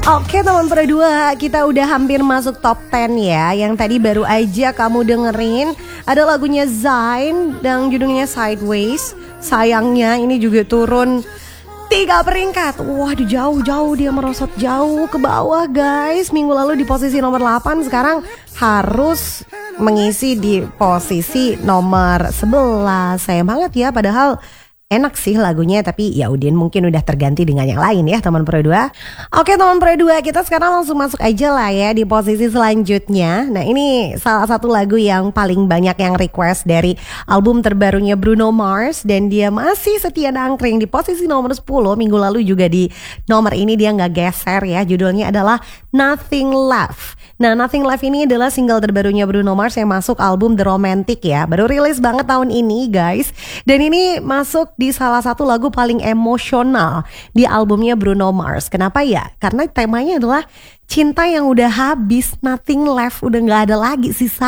Oke teman Pro 2, kita udah hampir masuk top 10 ya. Yang tadi baru aja kamu dengerin ada lagunya Zayn yang judulnya Sideways. Sayangnya ini juga turun 3 peringkat. Waduh, jauh-jauh dia merosot jauh ke bawah guys. Minggu lalu di posisi nomor 8, sekarang harus mengisi di posisi nomor 11. Sayang banget ya, padahal enak sih lagunya, tapi ya Udin mungkin udah terganti dengan yang lain ya teman Pro 2. Oke teman Pro 2, kita sekarang langsung masuk aja lah ya di posisi selanjutnya. Nah ini salah satu lagu yang paling banyak yang request dari album terbarunya Bruno Mars. Dan dia masih setia nangkring di posisi nomor 10. Minggu lalu juga di nomor ini dia gak geser ya. Judulnya adalah Nothing Left. Nah Nothing Left ini adalah single terbarunya Bruno Mars yang masuk album The Romantic ya. Baru rilis banget tahun ini guys. Dan ini masuk di salah satu lagu paling emosional di albumnya Bruno Mars. Kenapa ya? Karena temanya adalah cinta yang udah habis, nothing left, udah gak ada lagi sisa.